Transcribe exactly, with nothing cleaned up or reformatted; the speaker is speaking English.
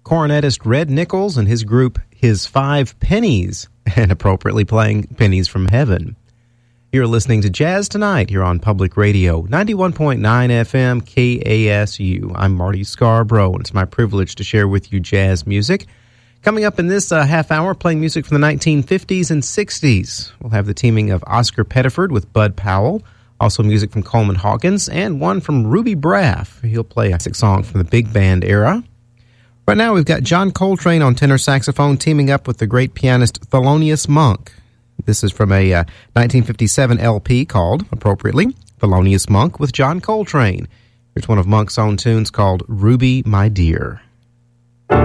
cornetist Red Nichols and his group His Five Pennies, and appropriately playing Pennies from Heaven. You're listening to Jazz Tonight here on Public Radio, ninety-one point nine F M K A S U. I'm Marty Scarborough, and it's my privilege to share with you jazz music. Coming up in this uh, half hour, playing music from the nineteen fifties and sixties. We'll have the teaming of Oscar Pettiford with Bud Powell, also music from Coleman Hawkins, and one from Ruby Braff. He'll play a classic song from the big band era. Right now, we've got John Coltrane on tenor saxophone teaming up with the great pianist Thelonious Monk. This is from a uh, nineteen fifty-seven L P called, appropriately, Thelonious Monk with John Coltrane. Here's one of Monk's own tunes called Ruby, My Dear.